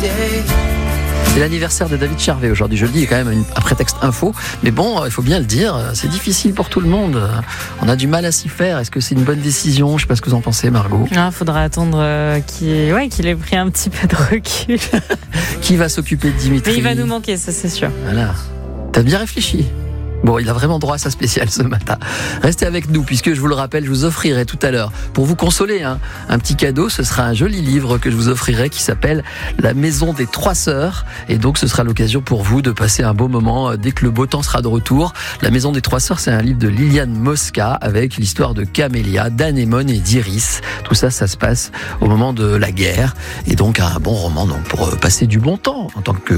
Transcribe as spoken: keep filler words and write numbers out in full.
C'est l'anniversaire de David Charvet aujourd'hui, je le dis, il y a quand même une, un prétexte info, mais bon, il faut bien le dire, c'est difficile pour tout le monde, on a du mal à s'y faire, est-ce que c'est une bonne décision? Je ne sais pas ce que vous en pensez, Margot. Il ah, faudra attendre euh, qu'il, ouais, qu'il ait pris un petit peu de recul. Qui va s'occuper de Dimitri? Mais il va nous manquer, ça c'est sûr. Voilà, t'as bien réfléchi. Bon, il a vraiment droit à sa spéciale ce matin. Restez avec nous, puisque je vous le rappelle, je vous offrirai tout à l'heure, pour vous consoler, hein, un petit cadeau. Ce sera un joli livre que je vous offrirai qui s'appelle La Maison des Trois Sœurs. Et donc, ce sera l'occasion pour vous de passer un beau moment dès que le beau temps sera de retour. La Maison des Trois Sœurs, c'est un livre de Liliane Mosca avec l'histoire de Camélia, d'Anémone et d'Iris. Tout ça, ça se passe au moment de la guerre. Et donc, un bon roman donc, pour passer du bon temps en tant que